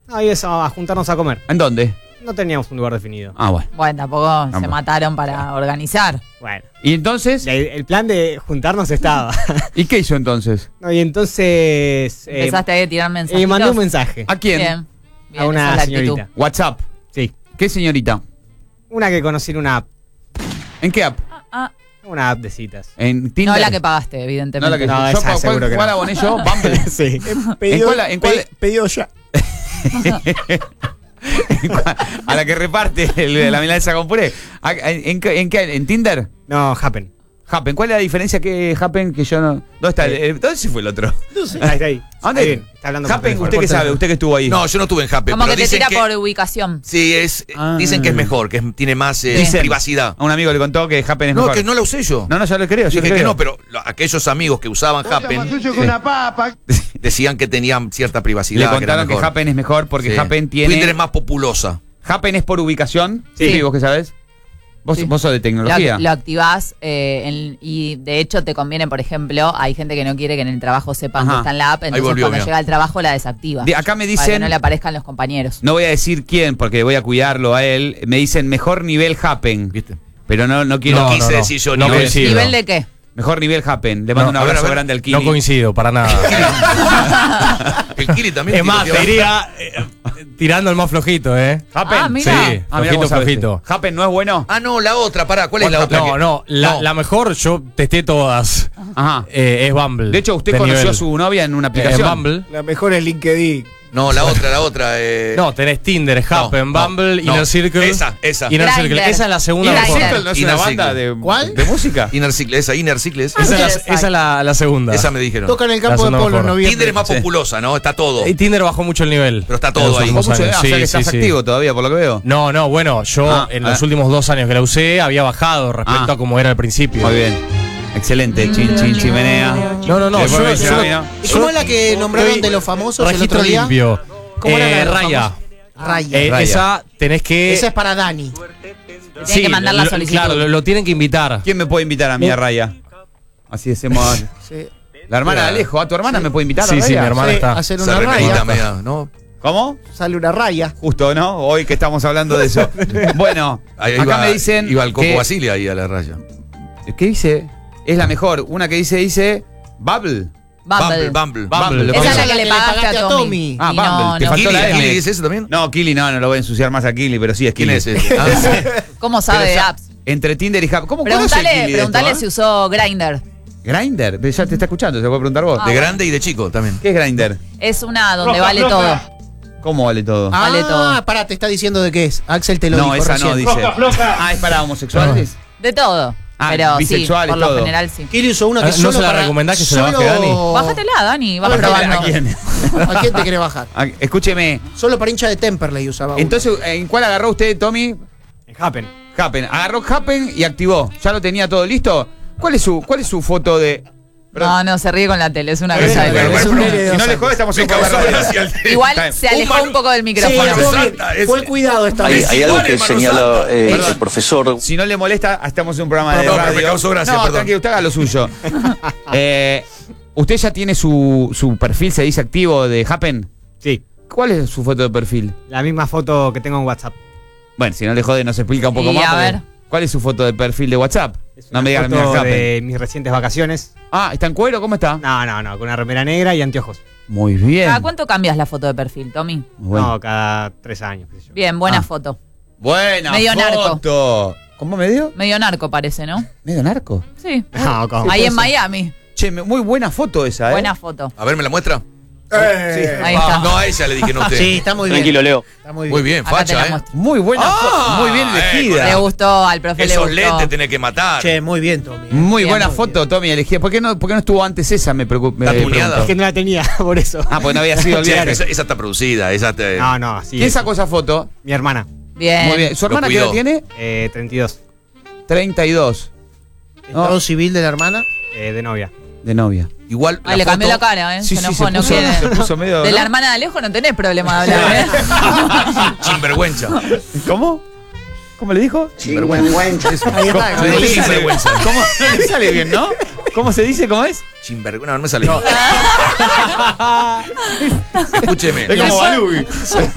Ahí es a juntarnos a comer. ¿En dónde? No teníamos un lugar definido. Ah, bueno. Bueno, tampoco se mataron para organizar. Bueno. ¿Y entonces? El plan de juntarnos estaba. ¿Y qué hizo entonces? No, y entonces... Empezaste a tirar mensajes. mandé un mensaje. ¿A quién? Bien. A una esa es la actitud. señorita. WhatsApp. Sí. ¿Qué señorita? Una que conocí en una app. ¿En qué app? Una app de citas. ¿En Tinder? No la que pagaste, evidentemente. No la que No, yo, esa seguro que ¿cuál no. aboné yo? Bumble. Sí. ¿En cuál? Pedido ya. A la que reparte la milanesa con puré. ¿En qué? ¿En Tinder? No, Happen. Happen. ¿Cuál es la diferencia que Happen que yo no? ¿Dónde está? ¿Dónde se fue el otro? Ahí está ahí. ¿A dónde? Ahí viene. Está hablando por Happen, teléfono. ¿usted qué sabe? ¿Usted que estuvo ahí? No, yo no estuve en Happen. Como pero que te dicen tira por ubicación. Sí, dicen que es mejor, que tiene más Dicen. privacidad. A un amigo le contó que Happen es No, mejor. que no la usé yo. No, yo le creo. Yo Dije le que creo. no, pero aquellos amigos que usaban Happen decían que tenían cierta privacidad. Le contaron que era mejor. Happen es mejor porque Sí. Happen tiene... Twitter es más populosa. Happen es por ubicación. Sí. Sí, ¿vos qué sabés? Vos Sí. sos de tecnología. Lo activás y de hecho te conviene, por ejemplo, hay gente que no quiere que en el trabajo sepan Ajá. que está en la app, entonces volvió, cuando mira. llega al trabajo la desactiva. Acá me Para que dicen... no le aparezcan los compañeros. No voy a decir quién porque voy a cuidarlo a él. Me dicen mejor nivel Happen. ¿Viste? Pero no quiero... No quise decir yo no nivel. coincido. ¿Nivel de qué? Mejor nivel Happen. Le mando No, un abrazo a ver. grande al Kili. No coincido, para nada. El Kili también. Es más, te diría tirando el más flojito, ¿eh? Happen. Ah, mira. Sí, Ah, mirá flojito, cómo sabe flojito. usted. Happen no es bueno. Ah, no, la otra, pará. ¿Cuál es la otra? No, la mejor yo testé todas. Ajá. Es Bumble. De hecho, usted de conoció nivel. a su novia en una En aplicación. Bumble. La mejor es LinkedIn. No, la otra. No, tenés Tinder, Happen, no, Bumble, no. Inner Circle. Esa. Inner Grindr. Circle. Esa es la segunda Grindr. mejor. Circle no es una Inner banda Circle. de, ¿Cuál? de música. Inner Circle, Inner Circle. Esa es la segunda. Esa me dijeron. Toca en el campo de segunda polo en mejor. noviembre. Tinder es más Sí. populosa, ¿no? Está todo. Y Tinder bajó mucho el nivel. Pero está en todo los ahí. últimos Mucho, años. o sea que estás sí. activo todavía, por lo que veo. No, bueno, yo en los últimos 2 años que la usé había bajado respecto Ah. a como era al principio. Muy bien. Excelente. Chin, chin, chimenea. No, Después me dice, yo- "Ah, mira". ¿Y cómo es la que nombraron de los famosos el registro otro día? limpio. ¿Cómo era la de los Raya. famosos? Raya. Raya. Esa tenés que... Esa es para Dani. Tienen que mandar la solicitud. Claro, lo tienen que invitar. ¿Quién me puede invitar a mí a Raya? Así hacemos. Sí. La hermana de Alejo. ¿A tu hermana me puede invitar a Sí, Raya? sí, mi hermana Sí, está. hacer Esa una repetita raya. media, ¿no? ¿Cómo? Sale una raya. Justo, ¿no? Hoy que estamos hablando de eso. Bueno, Ahí acá iba- me dicen. Iba el Coco que- Basile ahí a la raya. ¿Qué dice? Es la mejor. Una que dice Bubble. Bumble. Bumble. Esa es la Esa que le pagaste a Tommy. Ah, Y Bumble, te no. faltó ¿Kili la M. dice eso también? No, Kili no lo voy a ensuciar más a Kili, pero sí es ¿Quién Kili. es ese? Ah, ¿Como sabe Pero de ya- apps? Entre Tinder y Happen. ¿Cómo conoce el Preguntale, Kili de preguntale esto, si usó Grindr. Grindr, pero ya te está escuchando, se lo puede preguntar vos. de grande y de chico también. ¿Qué es Grindr? Es una donde vale todo. ¿Cómo vale todo? Vale todo. Pará, te está diciendo de qué es. Axel te lo No, dijo esa recién. no dice. Ah, es para homosexuales. De todo. Ah, Pero sí, bisexual y por lo todo. general sí. Kili usó una que ¿No solo se la para- recomendás que se la solo- baje, Dani? Bájatela, Dani, vas A ver, probando. ¿A quién? ¿A quién te querés bajar? Escúcheme. Solo para hincha de Temperley usaba una. Entonces, ¿en cuál agarró usted, Tommy? En Happen. Happen. Agarró Happen y activó. ¿Ya lo tenía todo listo? ¿Cuál es su foto de...? No, se ríe con la tele, es una cosa de pero loco. es un nene de Si no 2 le años. jode, estamos en Me causó radio. gracia el- Igual Está bien. se alejó un poco del Sí, micrófono. estuvo bien. Santa, es- Fue cuidado esta Hay, vez. hay algo que hermano señala Santa. el Perdón. profesor. Si no le molesta, estamos en un programa de Perdón, pero radio. me causó gracia, no, perdón. tranquilo, usted haga lo suyo. ¿Usted ya tiene su perfil, se dice activo, de Happen? Sí. ¿Cuál es su foto de perfil? La misma foto que tengo en WhatsApp. Bueno, si no le jode, nos explica un poco Y más. a porque- ver. ¿Cuál es su foto de perfil de WhatsApp? No me diga la foto mía Happen. de mis recientes vacaciones. Ah, ¿está en cuero? ¿Cómo está? No, con una remera negra y anteojos. Muy bien. ¿Cada cuánto cambias la foto de perfil, Tommy? Bueno. No, cada 3 años. qué sé yo. Bien, buena Ah. foto. Buena Medio foto. ¿Cómo medio? Medio narco parece, ¿no? ¿Medio narco? Sí. No, ¿cómo? Ahí en Miami. Che, muy buena foto esa, ¿eh? Buena foto. A ver, ¿me la muestra? Ahí está. No, a ella le dije, no a usted. Sí, está muy bien. Tranquilo, Leo. Está muy bien. Muy bien, Acá te facha, la ¿eh? muestro. Muy buena foto, muy bien elegida. Le gustó, al profe le Esos gustó. lentes tenés que matar. Che, muy bien, Tommy. Muy Bien, buena muy foto, Tommy, elegida. ¿Por qué no estuvo antes esa? Me preocupa. Está tuneada. Es que no la tenía, por eso. Ah, pues no había sido el Che, viaje. esa está producida. No, sí. ¿Quién sacó esa foto? Mi hermana. Bien. Muy bien. ¿Su Lo hermana qué edad cuidó. tiene? 32. 32. Estado civil de la hermana. De novia. De novia. Igual. Ay, le cambió la cara, ¿eh? Sí, se sí, enojó, se no puso- quiere. se puso medio, De ¿no? la hermana de Alejo no tenés problema de hablar, ¿eh? Sinvergüenza. ¿Cómo? ¿Cómo le dijo? Sinvergüenza. Ahí está. ¿Cómo le dice? Sinvergüenza. ¿Cómo? No le sale bien, ¿no? ¿Cómo se dice? ¿Cómo es? Sinvergüenza. No me salió. Escúcheme. Es como Balubi.